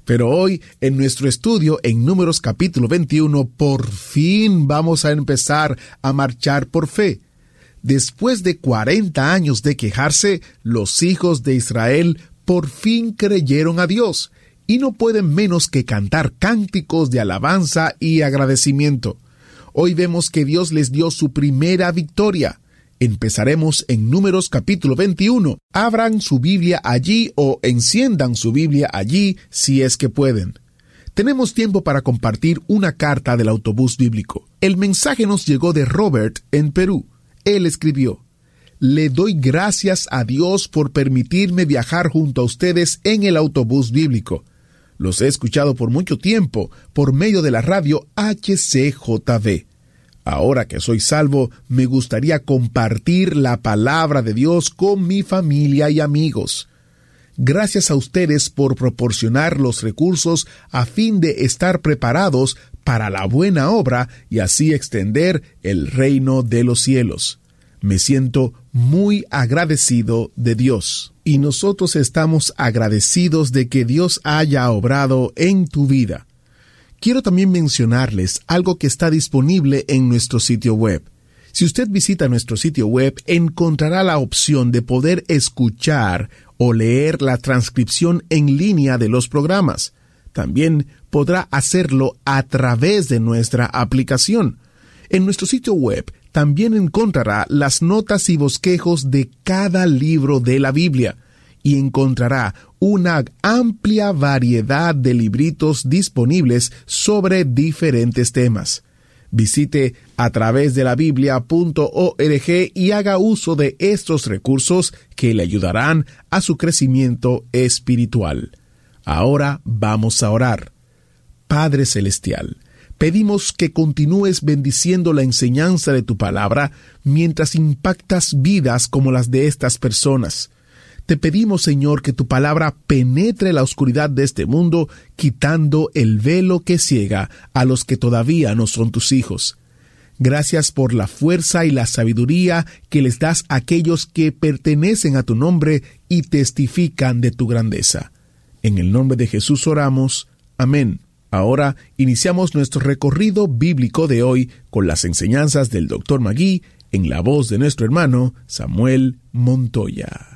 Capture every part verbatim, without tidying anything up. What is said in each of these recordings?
Pero hoy, en nuestro estudio en Números capítulo veintiuno, por fin vamos a empezar a marchar por fe. Después de cuarenta años de quejarse, los hijos de Israel por fin creyeron a Dios, y no pueden menos que cantar cánticos de alabanza y agradecimiento. Hoy vemos que Dios les dio su primera victoria. Empezaremos en Números capítulo veintiuno. Abran su Biblia allí o enciendan su Biblia allí si es que pueden. Tenemos tiempo para compartir una carta del autobús bíblico. El mensaje nos llegó de Robert en Perú. Él escribió: Le doy gracias a Dios por permitirme viajar junto a ustedes en el autobús bíblico. Los he escuchado por mucho tiempo por medio de la radio H C J V. Ahora que soy salvo, me gustaría compartir la palabra de Dios con mi familia y amigos. Gracias a ustedes por proporcionar los recursos a fin de estar preparados para la buena obra y así extender el reino de los cielos. Me siento muy agradecido de Dios. Y nosotros estamos agradecidos de que Dios haya obrado en tu vida. Quiero también mencionarles algo que está disponible en nuestro sitio web. Si usted visita nuestro sitio web, encontrará la opción de poder escuchar o leer la transcripción en línea de los programas. También podrá hacerlo a través de nuestra aplicación. En nuestro sitio web también encontrará las notas y bosquejos de cada libro de la Biblia y encontrará una amplia variedad de libritos disponibles sobre diferentes temas. Visite a través de la biblia punto org y haga uso de estos recursos que le ayudarán a su crecimiento espiritual. Ahora vamos a orar. Padre Celestial, pedimos que continúes bendiciendo la enseñanza de tu palabra mientras impactas vidas como las de estas personas. Te pedimos, Señor, que tu palabra penetre la oscuridad de este mundo, quitando el velo que ciega a los que todavía no son tus hijos. Gracias por la fuerza y la sabiduría que les das a aquellos que pertenecen a tu nombre y testifican de tu grandeza. En el nombre de Jesús oramos. Amén. Ahora iniciamos nuestro recorrido bíblico de hoy con las enseñanzas del doctor Magui en la voz de nuestro hermano Samuel Montoya.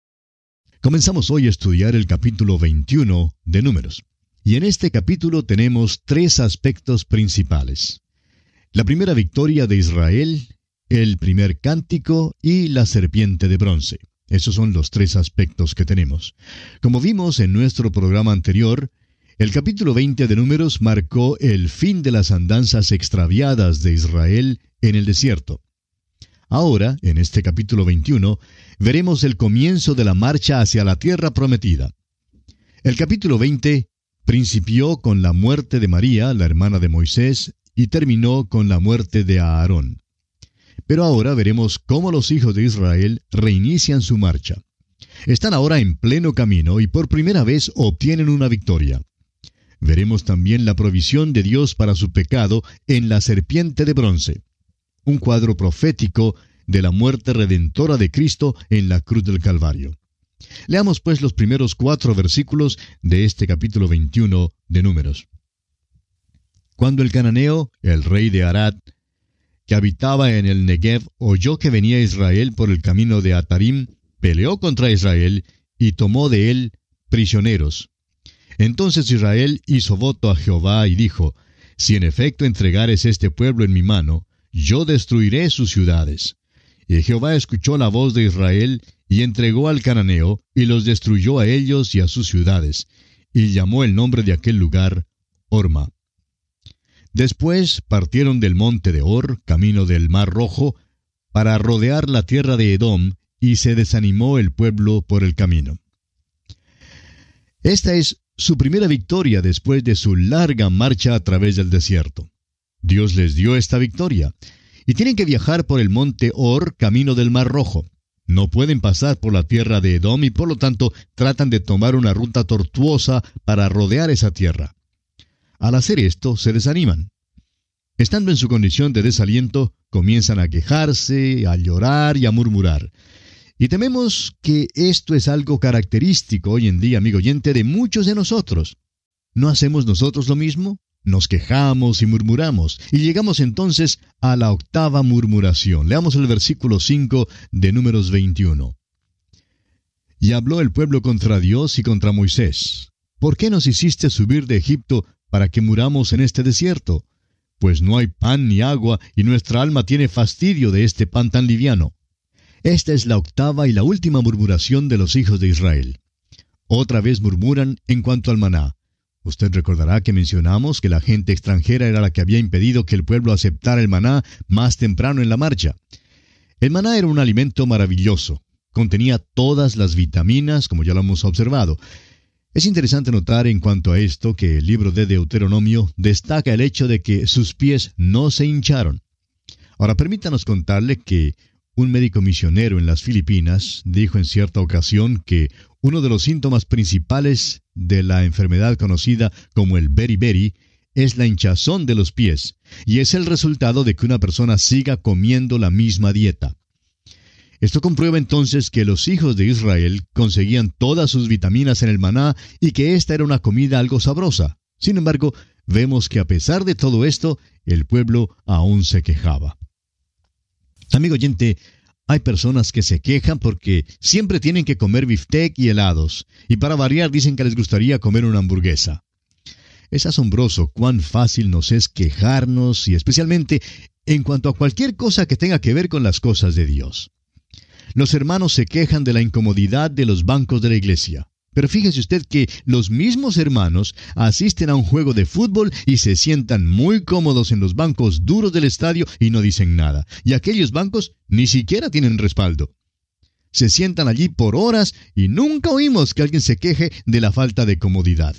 Comenzamos hoy a estudiar el capítulo veintiuno de Números. Y en este capítulo tenemos tres aspectos principales: la primera victoria de Israel, el primer cántico y la serpiente de bronce. Esos son los tres aspectos que tenemos. Como vimos en nuestro programa anterior, el capítulo veinte de Números marcó el fin de las andanzas extraviadas de Israel en el desierto. Ahora, en este capítulo veintiuno, veremos el comienzo de la marcha hacia la tierra prometida. El capítulo veinte principió con la muerte de María, la hermana de Moisés, y terminó con la muerte de Aarón. Pero ahora veremos cómo los hijos de Israel reinician su marcha. Están ahora en pleno camino y por primera vez obtienen una victoria. Veremos también la provisión de Dios para su pecado en la serpiente de bronce, un cuadro profético de la muerte redentora de Cristo en la cruz del Calvario. Leamos pues los primeros cuatro versículos de este capítulo veintiuno de Números. Cuando el cananeo, el rey de Arad, que habitaba en el Negev, oyó que venía Israel por el camino de Atarim, peleó contra Israel y tomó de él prisioneros. Entonces Israel hizo voto a Jehová y dijo: Si en efecto entregares este pueblo en mi mano, yo destruiré sus ciudades. Y Jehová escuchó la voz de Israel, y entregó al cananeo, y los destruyó a ellos y a sus ciudades, y llamó el nombre de aquel lugar Horma. Después partieron del monte de Hor, camino del Mar Rojo, para rodear la tierra de Edom, y se desanimó el pueblo por el camino. Esta es su primera victoria después de su larga marcha a través del desierto. Dios les dio esta victoria, y tienen que viajar por el monte Hor, camino del Mar Rojo. No pueden pasar por la tierra de Edom y por lo tanto tratan de tomar una ruta tortuosa para rodear esa tierra. Al hacer esto, se desaniman. Estando en su condición de desaliento, comienzan a quejarse, a llorar y a murmurar. Y tememos que esto es algo característico hoy en día, amigo oyente, de muchos de nosotros. ¿No hacemos nosotros lo mismo? Nos quejamos y murmuramos, y llegamos entonces a la octava murmuración. Leamos el versículo cinco de Números veintiuno. Y habló el pueblo contra Dios y contra Moisés. ¿Por qué nos hiciste subir de Egipto para que muramos en este desierto? Pues no hay pan ni agua, y nuestra alma tiene fastidio de este pan tan liviano. Esta es la octava y la última murmuración de los hijos de Israel. Otra vez murmuran en cuanto al maná. Usted recordará que mencionamos que la gente extranjera era la que había impedido que el pueblo aceptara el maná más temprano en la marcha. El maná era un alimento maravilloso. Contenía todas las vitaminas, como ya lo hemos observado. Es interesante notar en cuanto a esto que el libro de Deuteronomio destaca el hecho de que sus pies no se hincharon. Ahora permítanos contarle que un médico misionero en las Filipinas dijo en cierta ocasión que uno de los síntomas principales de la enfermedad conocida como el beriberi es la hinchazón de los pies, y es el resultado de que una persona siga comiendo la misma dieta. Esto comprueba entonces que los hijos de Israel conseguían todas sus vitaminas en el maná y que esta era una comida algo sabrosa. Sin embargo, vemos que a pesar de todo esto, el pueblo aún se quejaba. Amigo oyente, hay personas que se quejan porque siempre tienen que comer biftec y helados, y para variar dicen que les gustaría comer una hamburguesa. Es asombroso cuán fácil nos es quejarnos, y especialmente en cuanto a cualquier cosa que tenga que ver con las cosas de Dios. Los hermanos se quejan de la incomodidad de los bancos de la iglesia. Pero fíjese usted que los mismos hermanos asisten a un juego de fútbol y se sientan muy cómodos en los bancos duros del estadio y no dicen nada. Y aquellos bancos ni siquiera tienen respaldo. Se sientan allí por horas y nunca oímos que alguien se queje de la falta de comodidad.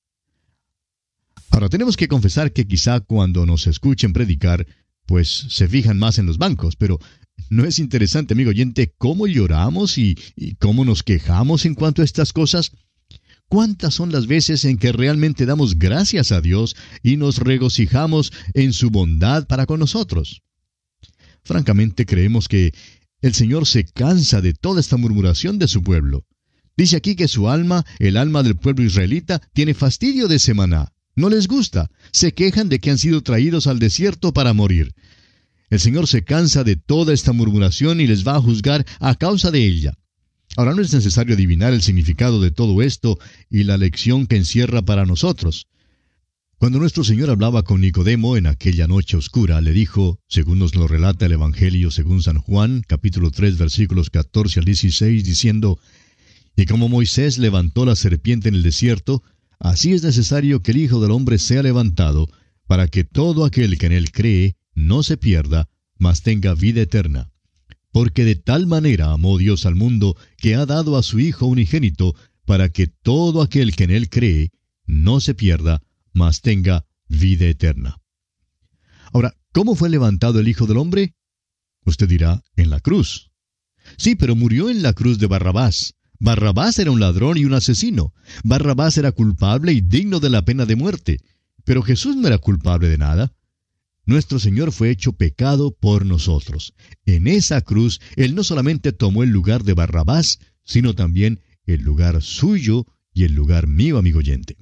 Ahora tenemos que confesar que quizá cuando nos escuchen predicar, pues se fijan más en los bancos, pero ¿no es interesante, amigo oyente, cómo lloramos y, y cómo nos quejamos en cuanto a estas cosas? ¿Cuántas son las veces en que realmente damos gracias a Dios y nos regocijamos en su bondad para con nosotros? Francamente creemos que el Señor se cansa de toda esta murmuración de su pueblo. Dice aquí que su alma, el alma del pueblo israelita, tiene fastidio de ese maná. No les gusta. Se quejan de que han sido traídos al desierto para morir. El Señor se cansa de toda esta murmuración y les va a juzgar a causa de ella. Ahora no es necesario adivinar el significado de todo esto y la lección que encierra para nosotros. Cuando nuestro Señor hablaba con Nicodemo en aquella noche oscura, le dijo, según nos lo relata el Evangelio según San Juan, capítulo tres, versículos catorce al dieciséis, diciendo, «Y como Moisés levantó la serpiente en el desierto, así es necesario que el Hijo del Hombre sea levantado, para que todo aquel que en él cree no se pierda, mas tenga vida eterna. Porque de tal manera amó Dios al mundo, que ha dado a su Hijo unigénito, para que todo aquel que en él cree no se pierda, mas tenga vida eterna». Ahora, ¿cómo fue levantado el Hijo del Hombre? Usted dirá, en la cruz. Sí, pero murió en la cruz de Barrabás. Barrabás era un ladrón y un asesino. Barrabás era culpable y digno de la pena de muerte. Pero Jesús no era culpable de nada. Nuestro Señor fue hecho pecado por nosotros. En esa cruz, Él no solamente tomó el lugar de Barrabás, sino también el lugar suyo y el lugar mío, amigo oyente.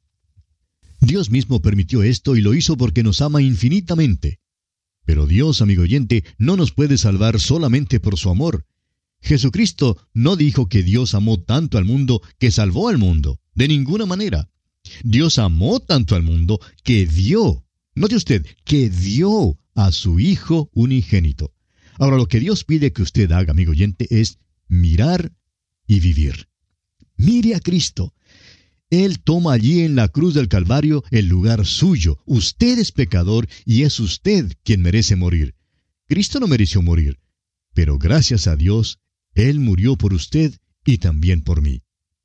Dios mismo permitió esto y lo hizo porque nos ama infinitamente. Pero Dios, amigo oyente, no nos puede salvar solamente por su amor. Jesucristo no dijo que Dios amó tanto al mundo que salvó al mundo. De ninguna manera. Dios amó tanto al mundo que dio. Note usted, que dio a su Hijo unigénito. Ahora, lo que Dios pide que usted haga, amigo oyente, es mirar y vivir. Mire a Cristo. Él toma allí en la cruz del Calvario el lugar suyo. Usted es pecador y es usted quien merece morir. Cristo no mereció morir, pero gracias a Dios, Él murió por usted y también por mí.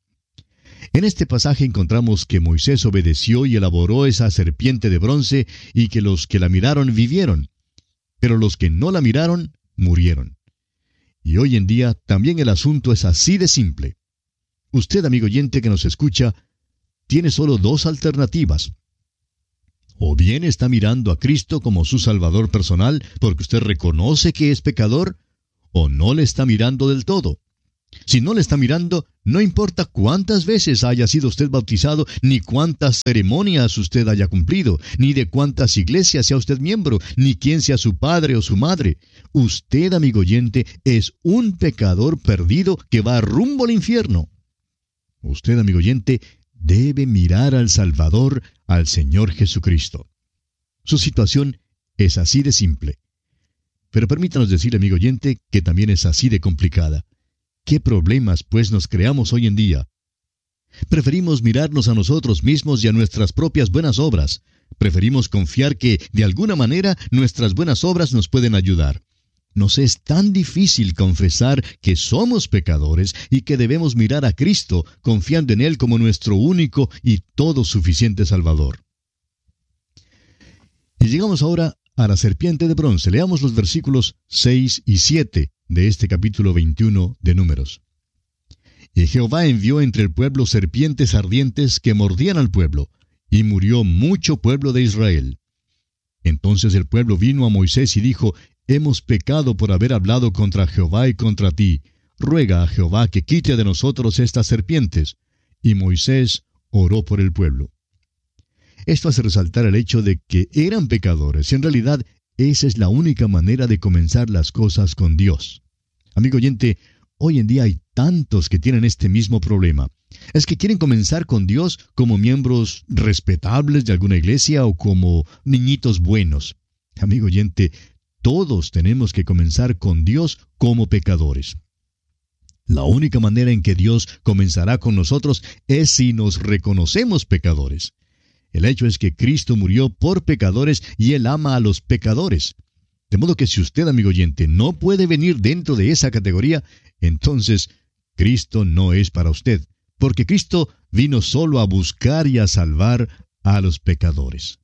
En este pasaje encontramos que Moisés obedeció y elaboró esa serpiente de bronce y que los que la miraron vivieron, pero los que no la miraron murieron. Y hoy en día también el asunto es así de simple. Usted, amigo oyente que nos escucha, tiene solo dos alternativas. O bien está mirando a Cristo como su Salvador personal porque usted reconoce que es pecador, o no le está mirando del todo. Si no le está mirando, no importa cuántas veces haya sido usted bautizado, ni cuántas ceremonias usted haya cumplido, ni de cuántas iglesias sea usted miembro, ni quién sea su padre o su madre. Usted, amigo oyente, es un pecador perdido que va rumbo al infierno. Usted, amigo oyente, debe mirar al Salvador, al Señor Jesucristo. Su situación es así de simple. Pero permítanos decir, amigo oyente, que también es así de complicada. ¿Qué problemas, pues, nos creamos hoy en día? Preferimos mirarnos a nosotros mismos y a nuestras propias buenas obras. Preferimos confiar que, de alguna manera, nuestras buenas obras nos pueden ayudar. Nos es tan difícil confesar que somos pecadores y que debemos mirar a Cristo, confiando en Él como nuestro único y todo suficiente Salvador. Y llegamos ahora a la serpiente de bronce. Leamos los versículos seis y siete de este capítulo veintiuno de Números. Y Jehová envió entre el pueblo serpientes ardientes que mordían al pueblo, y murió mucho pueblo de Israel. Entonces el pueblo vino a Moisés y dijo: Hemos pecado por haber hablado contra Jehová y contra ti. Ruega a Jehová que quite de nosotros estas serpientes. Y Moisés oró por el pueblo. Esto hace resaltar el hecho de que eran pecadores, y en realidad esa es la única manera de comenzar las cosas con Dios. Amigo oyente, hoy en día hay tantos que tienen este mismo problema. Es que quieren comenzar con Dios como miembros respetables de alguna iglesia o como niñitos buenos. Amigo oyente, todos tenemos que comenzar con Dios como pecadores. La única manera en que Dios comenzará con nosotros es si nos reconocemos pecadores. El hecho es que Cristo murió por pecadores y Él ama a los pecadores. De modo que si usted, amigo oyente, no puede venir dentro de esa categoría, entonces Cristo no es para usted, porque Cristo vino solo a buscar y a salvar a los pecadores.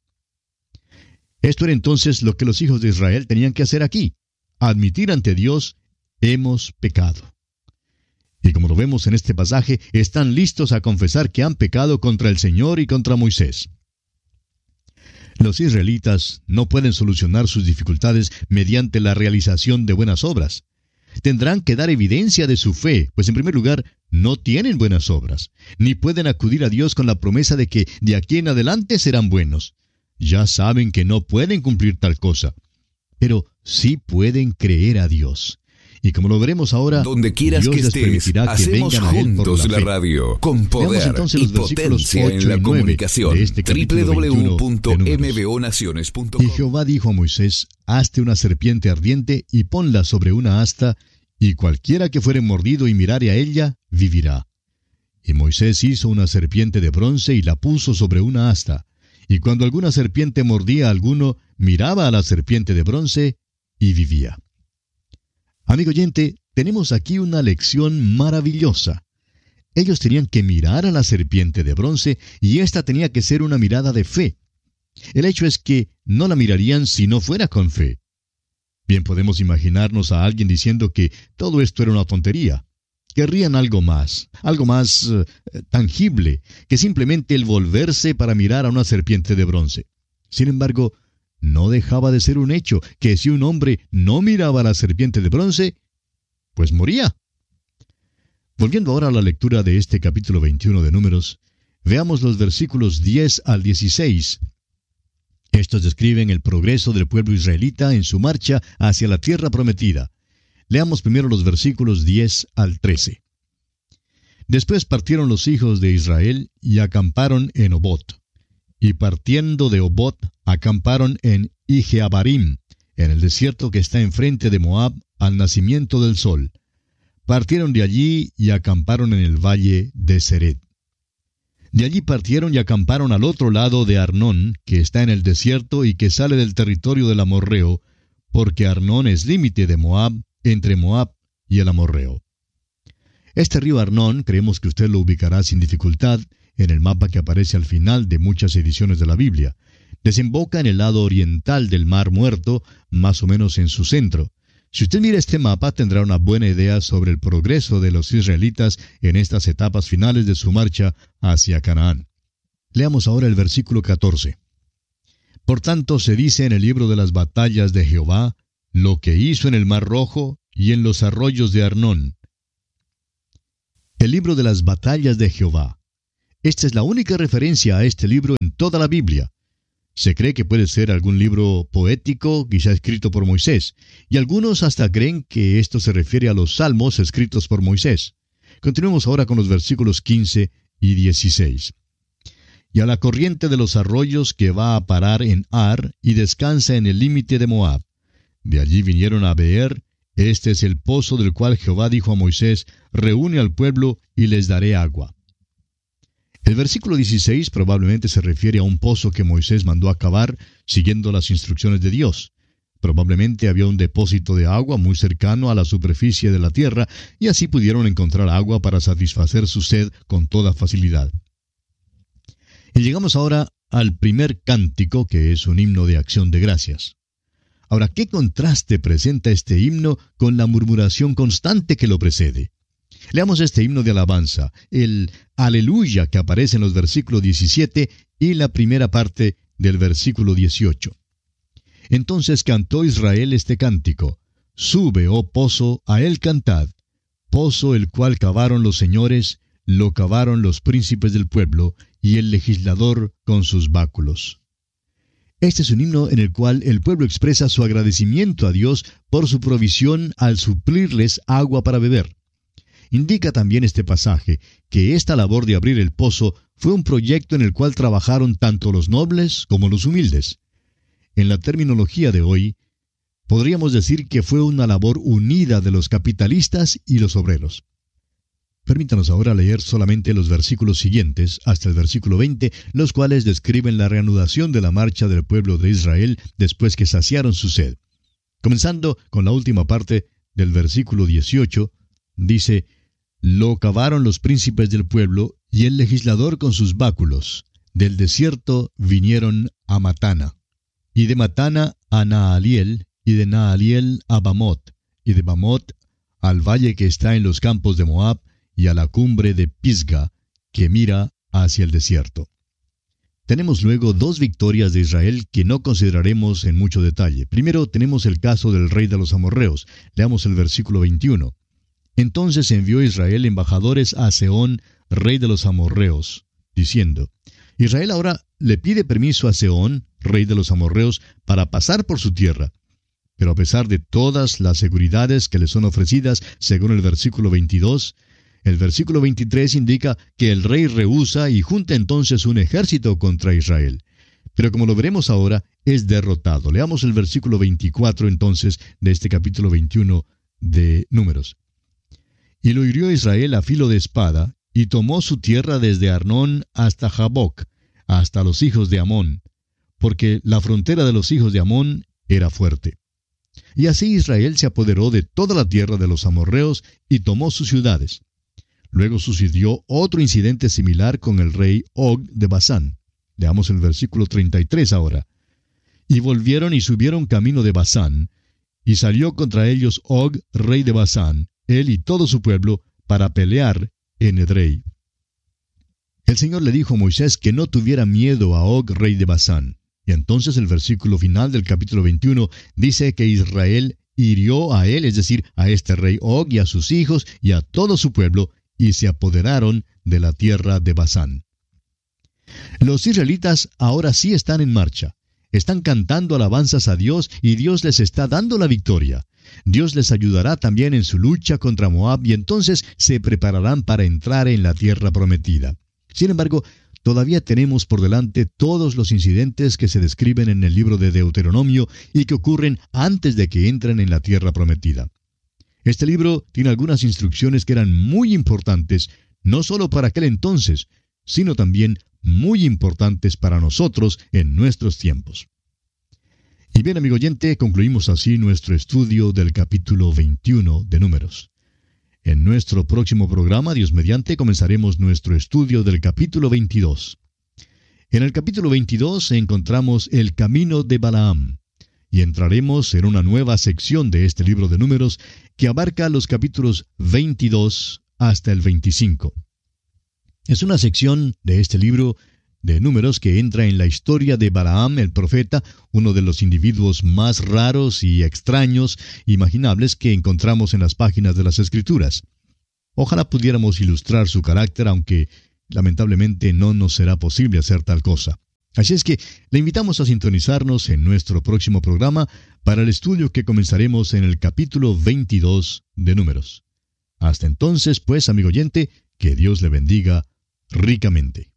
Esto era entonces lo que los hijos de Israel tenían que hacer aquí: admitir ante Dios: hemos pecado. Y como lo vemos en este pasaje, están listos a confesar que han pecado contra el Señor y contra Moisés. Los israelitas no pueden solucionar sus dificultades mediante la realización de buenas obras. Tendrán que dar evidencia de su fe, pues en primer lugar, no tienen buenas obras, ni pueden acudir a Dios con la promesa de que de aquí en adelante serán buenos. Ya saben que no pueden cumplir tal cosa, pero sí pueden creer a Dios. Y como lo veremos ahora, donde quieras Dios que les estés, permitirá que hacemos vengan a Él por juntos la la fe. radio, con Veamos poder entonces y los versículos potencia ocho en y la nueve comunicación. de este capítulo doble u doble u doble u punto veintiuno de m Números. b o naciones punto Y com. Jehová dijo a Moisés: Hazte una serpiente ardiente y ponla sobre una asta, y cualquiera que fuere mordido y mirare a ella, vivirá. Y Moisés hizo una serpiente de bronce y la puso sobre una asta. Y cuando alguna serpiente mordía a alguno, miraba a la serpiente de bronce y vivía. Amigo oyente, tenemos aquí una lección maravillosa. Ellos tenían que mirar a la serpiente de bronce y esta tenía que ser una mirada de fe. El hecho es que no la mirarían si no fuera con fe. Bien podemos imaginarnos a alguien diciendo que todo esto era una tontería. Querrían algo más, algo más uh, tangible, que simplemente el volverse para mirar a una serpiente de bronce. Sin embargo, no dejaba de ser un hecho que si un hombre no miraba a la serpiente de bronce, pues moría. Volviendo ahora a la lectura de este capítulo veintiuno de Números, veamos los versículos diez al dieciséis. Estos describen el progreso del pueblo israelita en su marcha hacia la tierra prometida. Leamos primero los versículos diez al trece. Después partieron los hijos de Israel y acamparon en Obot. Y partiendo de Obot, acamparon en Ijeabarim, en el desierto que está enfrente de Moab, al nacimiento del sol. Partieron de allí y acamparon en el valle de Sered. De allí partieron y acamparon al otro lado de Arnón, que está en el desierto y que sale del territorio del amorreo, porque Arnón es límite de Moab, entre Moab y el amorreo. Este río Arnón, creemos que usted lo ubicará sin dificultad en el mapa que aparece al final de muchas ediciones de la Biblia. Desemboca en el lado oriental del Mar Muerto, más o menos en su centro. Si usted mira este mapa, tendrá una buena idea sobre el progreso de los israelitas en estas etapas finales de su marcha hacia Canaán. Leamos ahora el versículo catorce. Por tanto se dice en el libro de las batallas de Jehová, lo que hizo en el Mar Rojo y en los arroyos de Arnón. El libro de las batallas de Jehová. Esta es la única referencia a este libro en toda la Biblia. Se cree que puede ser algún libro poético, quizá escrito por Moisés, y algunos hasta creen que esto se refiere a los salmos escritos por Moisés. Continuemos ahora con los versículos quince y dieciséis. Y a la corriente de los arroyos que va a parar en Ar y descansa en el límite de Moab. De allí vinieron a Beer. Este es el pozo del cual Jehová dijo a Moisés: reúne al pueblo y les daré agua. El versículo dieciséis probablemente se refiere a un pozo que Moisés mandó a cavar siguiendo las instrucciones de Dios. Probablemente había un depósito de agua muy cercano a la superficie de la tierra, y así pudieron encontrar agua para satisfacer su sed con toda facilidad. Y llegamos ahora al primer cántico, que es un himno de acción de gracias. Ahora, ¿qué contraste presenta este himno con la murmuración constante que lo precede? Leamos este himno de alabanza, el Aleluya, que aparece en los versículos diecisiete y la primera parte del versículo dieciocho. Entonces cantó Israel este cántico: Sube, oh pozo, a él cantad, pozo el cual cavaron los señores, lo cavaron los príncipes del pueblo, y el legislador con sus báculos. Este es un himno en el cual el pueblo expresa su agradecimiento a Dios por su provisión al suplirles agua para beber. Indica también este pasaje que esta labor de abrir el pozo fue un proyecto en el cual trabajaron tanto los nobles como los humildes. En la terminología de hoy, podríamos decir que fue una labor unida de los capitalistas y los obreros. Permítanos ahora leer solamente los versículos siguientes, hasta el versículo veinte, los cuales describen la reanudación de la marcha del pueblo de Israel después que saciaron su sed. Comenzando con la última parte del versículo dieciocho, dice: Lo cavaron los príncipes del pueblo y el legislador con sus báculos. Del desierto vinieron a Matana. Y de Matana a Naaliel, y de Naaliel a Bamot, y de Bamot al valle que está en los campos de Moab, y a la cumbre de Pisga, que mira hacia el desierto. Tenemos luego dos victorias de Israel que no consideraremos en mucho detalle. Primero tenemos el caso del rey de los amorreos. Leamos el versículo veintiuno. Entonces envió Israel embajadores a Sehón, rey de los amorreos, diciendo: Israel ahora le pide permiso a Sehón, rey de los amorreos, para pasar por su tierra. Pero a pesar de todas las seguridades que le son ofrecidas, según el versículo veintidós, el versículo veintitrés indica que el rey rehúsa y junta entonces un ejército contra Israel. Pero como lo veremos ahora, es derrotado. Leamos el versículo veinticuatro entonces de este capítulo veintiuno de Números. Y lo hirió Israel a filo de espada, y tomó su tierra desde Arnón hasta Jaboc, hasta los hijos de Amón, porque la frontera de los hijos de Amón era fuerte. Y así Israel se apoderó de toda la tierra de los amorreos y tomó sus ciudades. Luego sucedió otro incidente similar con el rey Og de Basán. Leamos el versículo treinta y tres ahora. Y volvieron y subieron camino de Basán, y salió contra ellos Og, rey de Basán, él y todo su pueblo, para pelear en Edrei. El Señor le dijo a Moisés que no tuviera miedo a Og, rey de Basán. Y entonces el versículo final del capítulo veintiuno dice que Israel hirió a él, es decir, a este rey Og y a sus hijos y a todo su pueblo, y se apoderaron de la tierra de Basán. Los israelitas ahora sí están en marcha. Están cantando alabanzas a Dios y Dios les está dando la victoria. Dios les ayudará también en su lucha contra Moab y entonces se prepararán para entrar en la tierra prometida. Sin embargo, todavía tenemos por delante todos los incidentes que se describen en el libro de Deuteronomio y que ocurren antes de que entren en la tierra prometida. Este libro tiene algunas instrucciones que eran muy importantes, no solo para aquel entonces, sino también muy importantes para nosotros en nuestros tiempos. Y bien, amigo oyente, concluimos así nuestro estudio del capítulo veintiuno de Números. En nuestro próximo programa, Dios mediante, comenzaremos nuestro estudio del capítulo veintidós. En el capítulo veintidós encontramos el camino de Balaam, y entraremos en una nueva sección de este libro de Números que abarca los capítulos veintidós hasta el veinticinco. Es una sección de este libro de Números que entra en la historia de Balaam el profeta, uno de los individuos más raros y extraños imaginables que encontramos en las páginas de las Escrituras. Ojalá pudiéramos ilustrar su carácter, aunque lamentablemente no nos será posible hacer tal cosa. Así es que le invitamos a sintonizarnos en nuestro próximo programa para el estudio que comenzaremos en el capítulo veintidós de Números. Hasta entonces, pues, amigo oyente, que Dios le bendiga ricamente.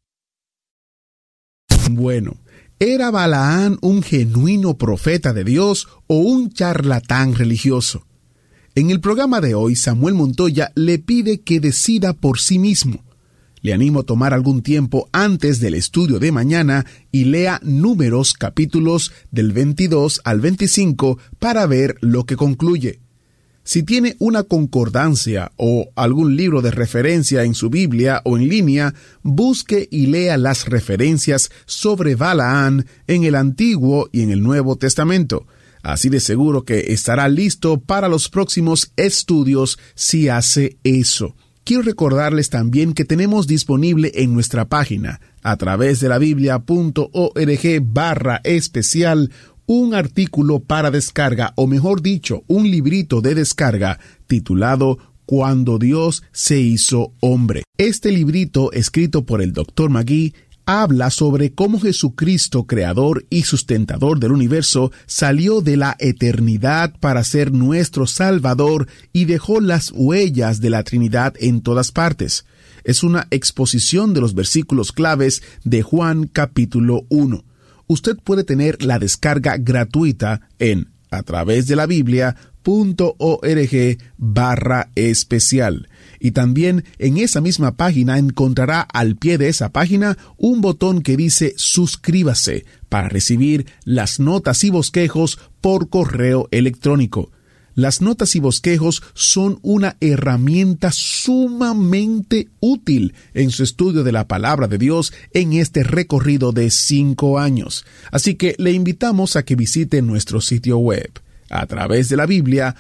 Bueno, ¿era Balaán un genuino profeta de Dios o un charlatán religioso? En el programa de hoy, Samuel Montoya le pide que decida por sí mismo. Le animo a tomar algún tiempo antes del estudio de mañana y lea Números capítulos del veintidós al veinticinco para ver lo que concluye. Si tiene una concordancia o algún libro de referencia en su Biblia o en línea, busque y lea las referencias sobre Balaán en el Antiguo y en el Nuevo Testamento. Así de seguro que estará listo para los próximos estudios si hace eso. Quiero recordarles también que tenemos disponible en nuestra página, a través de la biblia.org barra especial, un artículo para descarga, o mejor dicho, un librito de descarga titulado Cuando Dios se hizo hombre. Este librito, escrito por el doctor Magui, habla sobre cómo Jesucristo, creador y sustentador del universo, salió de la eternidad para ser nuestro Salvador y dejó las huellas de la Trinidad en todas partes. Es una exposición de los versículos claves de Juan capítulo uno. Usted puede tener la descarga gratuita en a través de la Biblia.org barra especial. Y también en esa misma página encontrará al pie de esa página un botón que dice suscríbase para recibir las notas y bosquejos por correo electrónico. Las notas y bosquejos son una herramienta sumamente útil en su estudio de la palabra de Dios en este recorrido de cinco años. Así que le invitamos a que visite nuestro sitio web a través de la Biblia.org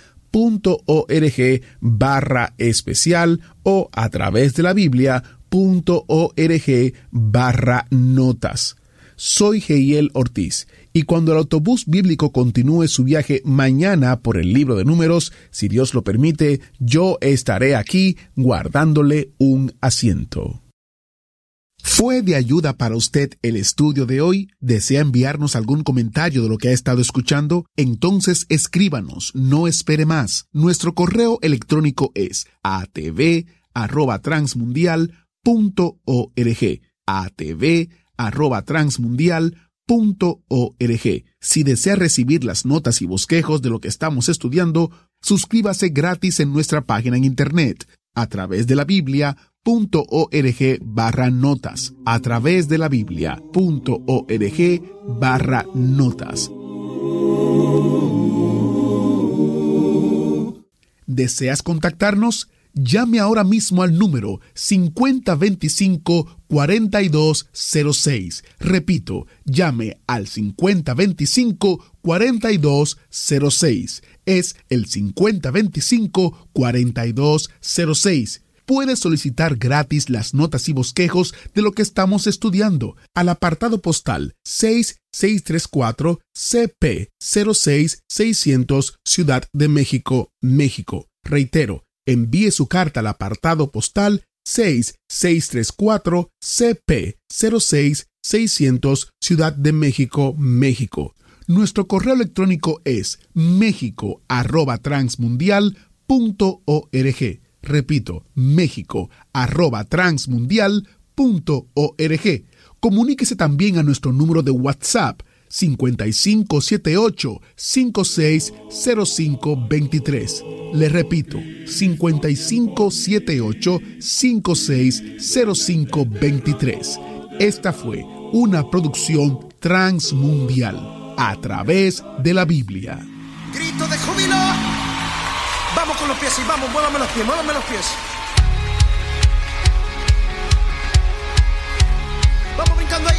barra especial o a través de la Biblia.org barra notas. Soy Heiel Ortiz, y cuando el autobús bíblico continúe su viaje mañana por el libro de Números, si Dios lo permite, yo estaré aquí guardándole un asiento. ¿Fue de ayuda para usted el estudio de hoy? ¿Desea enviarnos algún comentario de lo que ha estado escuchando? Entonces escríbanos, no espere más. Nuestro correo electrónico es a t v arroba transmundial punto org. a t v arroba transmundial punto org. Si desea recibir las notas y bosquejos de lo que estamos estudiando, suscríbase gratis en nuestra página en internet a través de la Biblia.org barra notas, a través de la Biblia.org barra notas. ¿Deseas contactarnos? Llame ahora mismo al número cincuenta veinticinco cuarenta y dos cero seis. Repito, llame al cincuenta veinticinco cuarenta y dos cero seis. Es el cincuenta veinticinco cuarenta y dos cero seis. Puede solicitar gratis las notas y bosquejos de lo que estamos estudiando al apartado postal seis seis tres cuatro C P cero seis seiscientos, Ciudad de México, México. Reitero, envíe su carta al apartado postal seis seis tres cuatro C P cero seis seiscientos, Ciudad de México, México. Nuestro correo electrónico es mexico arroba transmundial punto org. Repito, mexico arroba transmundial punto org. Comuníquese también a nuestro número de WhatsApp cincuenta y cinco setenta y ocho cincuenta y seis cero cinco veintitrés. Le repito, cincuenta y cinco setenta y ocho cincuenta y seis cero cinco veintitrés. Esta fue una producción transmundial a través de la Biblia. Grito de júbilo. Vamos con los pies y vamos, muévame los pies, muévame los pies. Vamos brincando ahí.